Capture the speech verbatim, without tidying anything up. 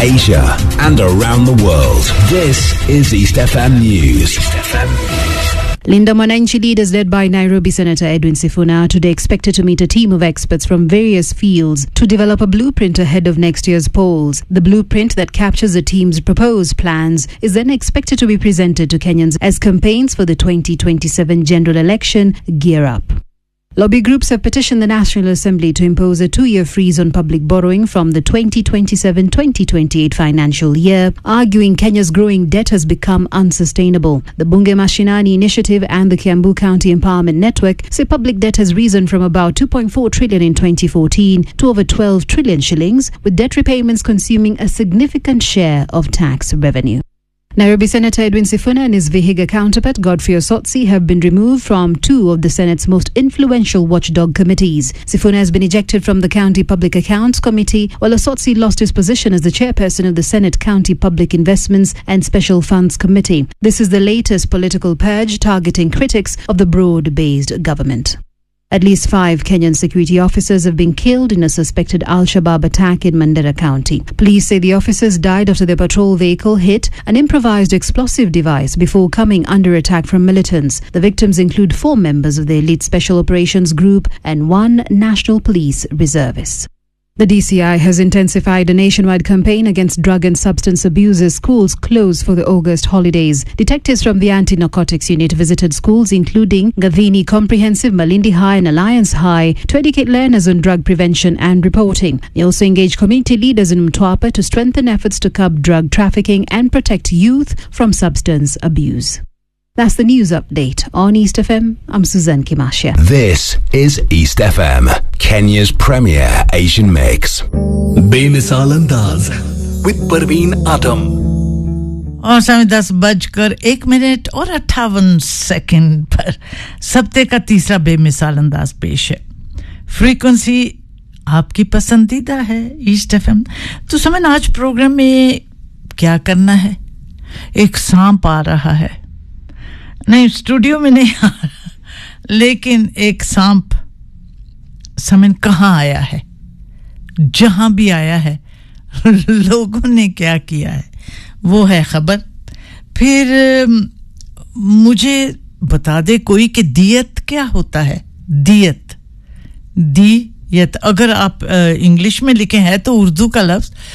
Asia, and around the world. This is East F M News. East F M News. Linda Mwananchi leaders led by Nairobi Senator Edwin Sifuna are today expected to meet a team of experts from various fields to develop a blueprint ahead of next year's polls. The blueprint that captures the team's proposed plans is then expected to be presented to Kenyans as campaigns for the twenty twenty-seven general election gear up. Lobby groups have petitioned the National Assembly to impose a two-year freeze on public borrowing from the twenty twenty-seven twenty twenty-eight financial year, arguing Kenya's growing debt has become unsustainable. The Bunge Mashinani Initiative and the Kiambu County Empowerment Network say public debt has risen from about two point four trillion in twenty fourteen to over twelve trillion shillings, with debt repayments consuming a significant share of tax revenue. Nairobi Senator Edwin Sifuna and his Vihiga counterpart Godfrey Osotsi have been removed from two of the Senate's most influential watchdog committees. Sifuna has been ejected from the County Public Accounts Committee, while Osotsi lost his position as the chairperson of the Senate County Public Investments and Special Funds Committee. This is the latest political purge targeting critics of the broad-based government. At least five Kenyan security officers have been killed in a suspected Al-Shabaab attack in Mandera County. Police say the officers died after their patrol vehicle hit an improvised explosive device before coming under attack from militants. The victims include four members of the Elite Special Operations Group and one National Police reservist. The D C I has intensified a nationwide campaign against drug and substance abuse as schools close for the August holidays. Detectives from the Anti-Narcotics Unit visited schools including Gavini Comprehensive, Malindi High and Alliance High to educate learners on drug prevention and reporting. They also engaged community leaders in Mtwapa to strengthen efforts to curb drug trafficking and protect youth from substance abuse. That's the news update on East F M. I'm Suzanne Kimasha. This is East F M, Kenya's premier Asian mix. बेमिसाल अंदाज with परवीन आटम। और समय दस बजकर एक मिनट और अट्ठावन सेकंड पर सप्ते का तीसरा बेमिसाल अंदाज पेश है। फ्रीक्वेंसी आपकी पसंदीदा है ईस्ट एफएम। तो समय आज प्रोग्राम में क्या करना है? एक सांप आ रहा है, नहीं स्टूडियो में नहीं आ रहा, लेकिन एक सांप समन कहाँ आया है, जहां भी आया है लोगों ने क्या किया है वो है खबर। फिर मुझे बता दे कोई कि दियत क्या होता है। दियत दियत अगर आप इंग्लिश में लिखे हैं तो उर्दू का लफ्ज